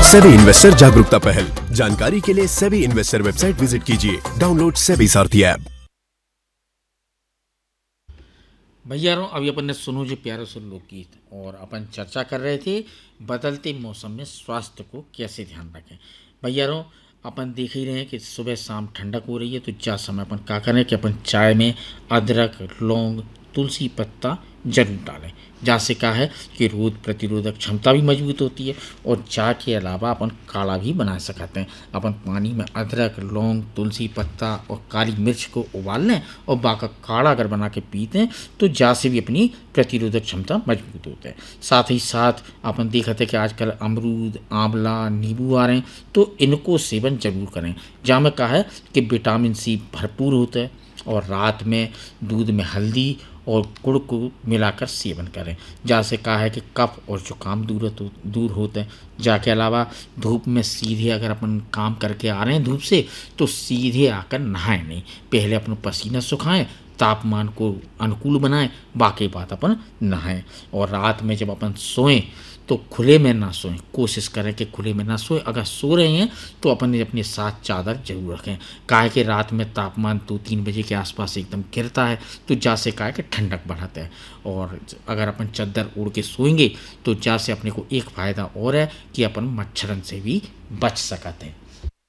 SEBI investor जागरूकता पहल। जानकारी के लिए सेबी इन्वेस्टर वेबसाइट विजिट कीजिए। डाउनलोड सेबी सारथी ऐप। भैया अभी अपन ने सुनो जो प्यारे से लोकगीत और अपन चर्चा कर रहे थे बदलते मौसम में स्वास्थ्य को कैसे ध्यान रखें। भैया अपन देख ही रहे हैं कि सुबह शाम ठंडक हो रही है, तो क्या समय अपन क्या करें कि अपन चाय में अदरक, लौंग, तुलसी पत्ता जरूर डालें। जहाँ क्या है कि रोग प्रतिरोधक क्षमता भी मजबूत होती है। और चाय के अलावा अपन काढ़ा भी बना सकते हैं। अपन पानी में अदरक, लौंग, तुलसी पत्ता और काली मिर्च को उबाल लें और बाका काढ़ा अगर बना के पीते हैं तो जा से भी अपनी प्रतिरोधक क्षमता मजबूत होती है। साथ ही साथ अपन देखते हैं कि आजकल अमरूद, आंवला, नींबू आ रहे हैं, तो इनको सेवन जरूर करें। जहाँ में कहा है कि विटामिन सी भरपूर होता है। और रात में दूध में हल्दी और गुड़ को मिलाकर सेवन करें। जहाँ से कहा है कि कफ और जुकाम दूर होते हैं। जाके अलावा धूप में सीधे अगर अपन काम करके आ रहे हैं धूप से, तो सीधे आकर नहाएं नहीं, पहले अपना पसीना सुखाएं, तापमान को अनुकूल बनाएं, बाकी बात अपन नहाएं। और रात में जब अपन सोएं तो खुले में ना सोएं, कोशिश करें कि खुले में ना सोएं। अगर सो रहे हैं तो अपन अपने साथ चादर जरूर रखें। काहे कि रात में तापमान 2-3 बजे के आसपास एकदम गिरता है, तो जा से काहे कि ठंडक बढ़ाता है। और अगर अपन चादर ओढ़ के सोएंगे तो जा से अपने को एक फ़ायदा और है कि अपन मच्छरन से भी बच सकते हैं।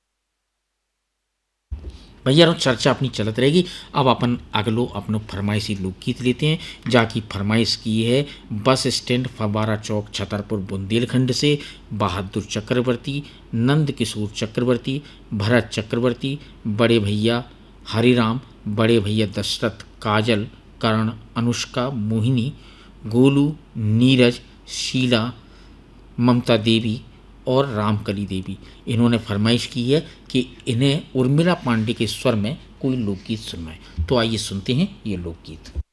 भैया चर्चा अपनी चलत रहेगी। अब अपन अगलो अपनो फरमाइशी लोकगीत लेते हैं। जाकी फरमाइश की है बस स्टैंड फव्वारा चौक छतरपुर बुंदेलखंड से बहादुर चक्रवर्ती, नंद किशोर चक्रवर्ती, भरत चक्रवर्ती, बड़े भैया हरिराम, बड़े भैया दशरथ, काजल, करण, अनुष्का, मोहिनी, गोलू, नीरज, शीला, ममता देवी और रामकली देवी। इन्होंने फरमाइश की है कि इन्हें उर्मिला पांडे के स्वर में कोई लोकगीत सुनवाएं। तो आइए सुनते हैं ये लोकगीत।